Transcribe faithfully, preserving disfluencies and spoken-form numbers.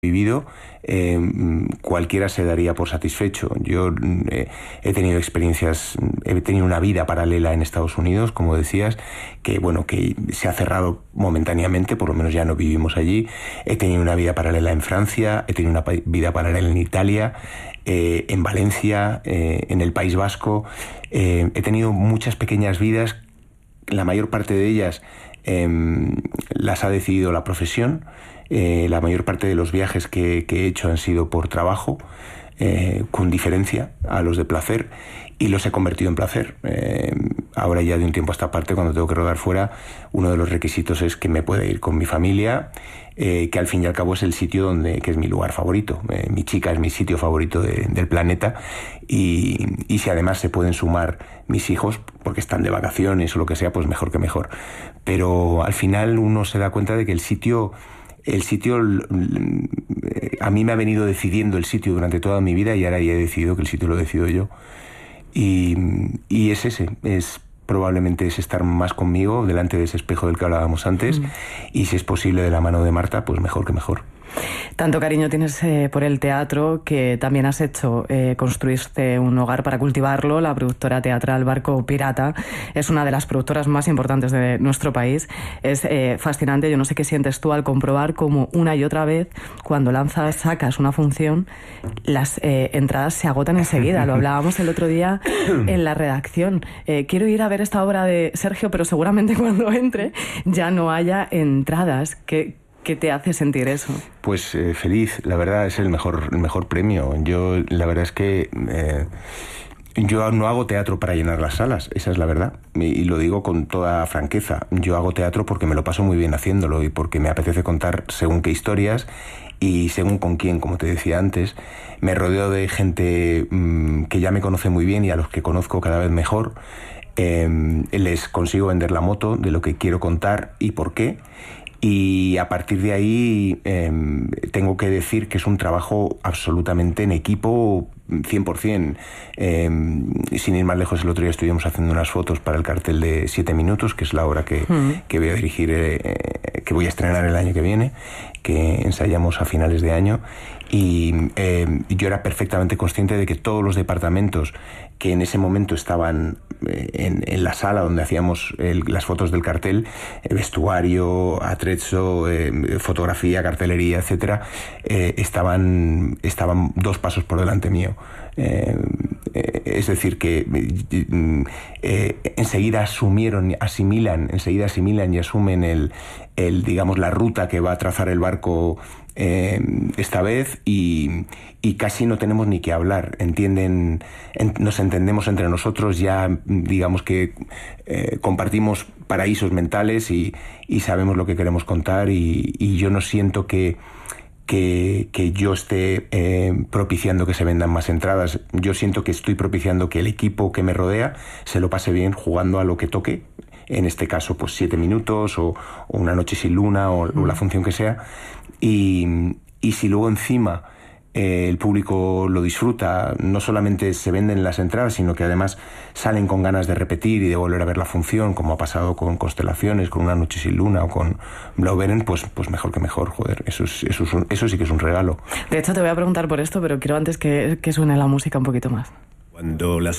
vivido, eh, cualquiera se daría por satisfecho. Yo eh, he tenido experiencias, he tenido una vida paralela en Estados Unidos, como decías, que bueno, que se ha cerrado momentáneamente, por lo menos ya no vivimos allí. He tenido una vida paralela en Francia, he tenido una vida paralela en Italia, eh, en Valencia, eh, en el País Vasco. Eh, he tenido muchas pequeñas vidas, la mayor parte de ellas eh, las ha decidido la profesión. Eh, la mayor parte de los viajes que, que he hecho han sido por trabajo, eh, con diferencia a los de placer, y los he convertido en placer. Eh, ahora ya de un tiempo a esta parte, cuando tengo que rodar fuera, uno de los requisitos es que me pueda ir con mi familia, eh, que al fin y al cabo es el sitio donde, que es mi lugar favorito. Eh, mi chica es mi sitio favorito de, del planeta, y, y si además se pueden sumar mis hijos, porque están de vacaciones o lo que sea, pues mejor que mejor. Pero al final uno se da cuenta de que el sitio... El sitio, a mí me ha venido decidiendo el sitio durante toda mi vida, y ahora ya he decidido que el sitio lo decido yo. Y, y es ese, es probablemente es estar más conmigo, delante de ese espejo del que hablábamos antes, mm. y si es posible de la mano de Marta, pues mejor que mejor. Tanto cariño tienes eh, por el teatro, que también has hecho eh, construirte un hogar para cultivarlo. La productora teatral Barco Pirata es una de las productoras más importantes de nuestro país. Es eh, fascinante. Yo no sé qué sientes tú al comprobar cómo una y otra vez, cuando lanzas, sacas una función, las eh, entradas se agotan enseguida. Lo hablábamos el otro día en la redacción. Eh, quiero ir a ver esta obra de Sergio, pero seguramente cuando entre ya no haya entradas. ¿Qué ¿Qué te hace sentir eso? Pues eh, feliz, la verdad, es el mejor, el mejor premio. Yo, la verdad es que eh, yo no hago teatro para llenar las salas, esa es la verdad. Y, y lo digo con toda franqueza. Yo hago teatro porque me lo paso muy bien haciéndolo y porque me apetece contar según qué historias y según con quién, como te decía antes. Me rodeo de gente mmm, que ya me conoce muy bien y a los que conozco cada vez mejor. Eh, les consigo vender la moto de lo que quiero contar y por qué. Y a partir de ahí eh, tengo que decir que es un trabajo absolutamente en equipo, cien por ciento. Eh, sin ir más lejos, el otro día estuvimos haciendo unas fotos para el cartel de Siete Minutos, que es la obra que, mm. que voy a dirigir, eh, que voy a estrenar el año que viene, que ensayamos a finales de año. Y eh, yo era perfectamente consciente de que todos los departamentos que en ese momento estaban eh, en, en la sala donde hacíamos el, las fotos del cartel, eh, vestuario, atrezzo, eh, fotografía, cartelería, etcétera, eh, estaban, estaban dos pasos por delante mío. Eh, eh, es decir, que eh, enseguida asumieron, asimilan, enseguida asimilan y asumen el, el, digamos, la ruta que va a trazar el barco eh, esta vez, y, y casi no tenemos ni que hablar. Entienden, en, nos entendemos entre nosotros, ya digamos que eh, compartimos paraísos mentales y, y sabemos lo que queremos contar, y, y yo no siento que Que, que yo esté eh, propiciando que se vendan más entradas. Yo siento que estoy propiciando que el equipo que me rodea se lo pase bien jugando a lo que toque, en este caso pues Siete Minutos o, o Una noche sin luna o, mm. o la función que sea, y, y si luego encima eh, el público lo disfruta, no solamente se venden las entradas, sino que además salen con ganas de repetir y de volver a ver la función, como ha pasado con Constelaciones, con Una noche sin luna o con Blauberen, pues, pues mejor que mejor, joder, eso, es, eso, es un, eso sí que es un regalo. De hecho te voy a preguntar por esto, pero quiero antes que, que suene la música un poquito más. Cuando las